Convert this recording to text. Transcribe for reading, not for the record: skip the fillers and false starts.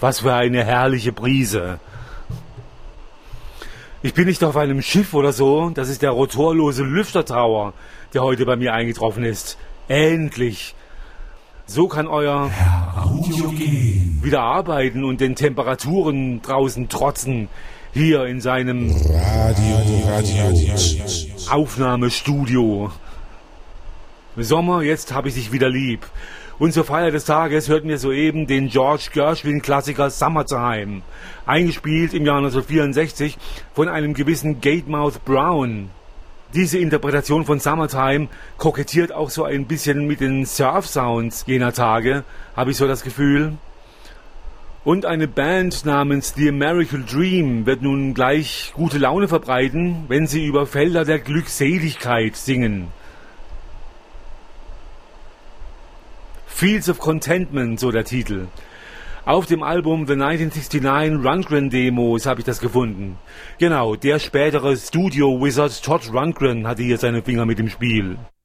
Was für eine herrliche Brise. Ich bin nicht auf einem Schiff oder so, das ist der rotorlose Lüftertower, der heute bei mir eingetroffen ist. Endlich! So kann euer Audiogen wieder arbeiten und den Temperaturen draußen trotzen, hier in seinem Aufnahmestudio. Sommer, jetzt habe ich dich wieder lieb. Und zur Feier des Tages hörten wir soeben den George Gershwin-Klassiker Summertime, eingespielt im Jahr 1964 von einem gewissen Gatemouth Brown. Diese Interpretation von Summertime kokettiert auch so ein bisschen mit den Surf-Sounds jener Tage, habe ich so das Gefühl. Und eine Band namens The American Dream wird nun gleich gute Laune verbreiten, wenn sie über Felder der Glückseligkeit singen. Fields of Contentment, so der Titel. Auf dem Album The 1969 Rundgren Demos habe ich das gefunden. Genau, der spätere Studio-Wizard Todd Rundgren hatte hier seine Finger mit im Spiel.